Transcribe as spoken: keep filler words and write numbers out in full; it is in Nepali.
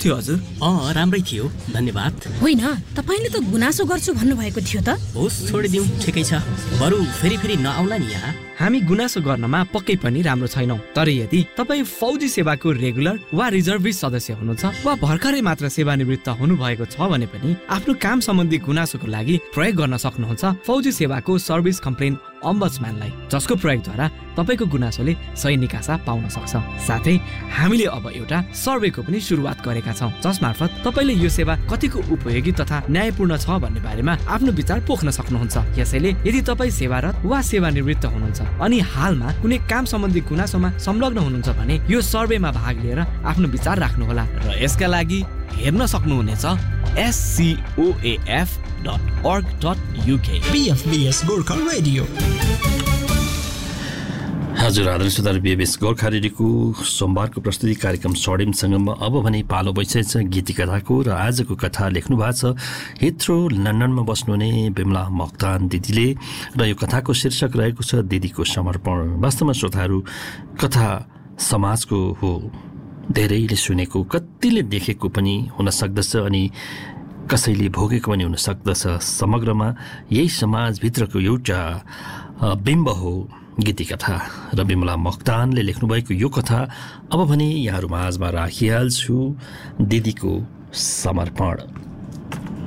थियो हजुर? अँ राम्रै थियो, धन्यवाद। होइन, तपाईले त गुनासो गर्छु भन्नुभएको थियो त। होस् छोडिदिउँ, ठिकै छ। बरु फेरि फेरि नआउला नि यहाँ। हामी गुनासो गर्नमा पक्कै पनि राम्रो छैनौँ, तर यदि तपाईँ फौजी सेवाको रेगुलर वा रिजर्भिस्ट सदस्य हुनुहुन्छ वा भर्खरै मात्र सेवानिवृत्त हुनुभएको छ भने पनि आफ्नो काम सम्बन्धी गुनासोको लागि प्रयोग गर्न सक्नुहुन्छ फौजी सेवाको सर्भिस कम्प्लेन अम्बड्सम्यानलाई, जसको प्रयोगद्वारा तपाईँको गुनासोले सही निकासा पाउन सक्छ। साथै हामीले अब एउटा सर्वेको पनि सुरुवात गरेका छौँ, जसमार्फत तपाईँले यो सेवा कतिको उपयोगी तथा न्यायपूर्ण छ भन्ने बारेमा आफ्नो विचार पोख्न सक्नुहुन्छ। यसैले यदि तपाईँ सेवारत वा सेवानिवृत्त हुनुहुन्छ अनि हालमा कुनै काम सम्बन्धी गुनासोमा संलग्न हुनुहुन्छ भने यो सर्वेमा भाग लिएर आफ्नो विचार राख्नुहोला र यसका लागि हेर्न सक्नुहुनेछ S C oh A F dot org dot U K। बीएफबीएस Gorkha radio. हजुर आदरणीय श्रोताहरू, बीएफबीएस गोर्खा रेडियोको सोमबारको प्रस्तुति कार्यक्रम स्वर्णिमसँगमा अब भने पालो भइसकेको छ गीति कथाको र आजको कथा लेख्नु भएको छ हिथ्रो लन्डनमा बस्नुहुने बिमला मोक्तान दिदीले र यो कथाको शीर्षक रहेको छ दिदीको समर्पण। वास्तवमा श्रोताहरू, कथा समाजको हो, धेरैले सुनेको, कतिले देखेको पनि हुन सक्दछ अनि कसैले भोगेको पनि हुन सक्दछ। समग्रमा यही समाजभित्रको एउटा बिम्ब हो गीति कथा र बिमला मोक्तानले लेख्नुभएको यो कथा अब भने यहाँहरू माझमा राखिहाल्छु, दिदीको समर्पण।